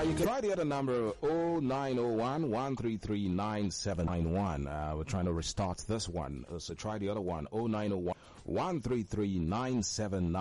You can try the other number 0901 133 9791. We're trying to restart this one. So try the other one 0901 133 9791.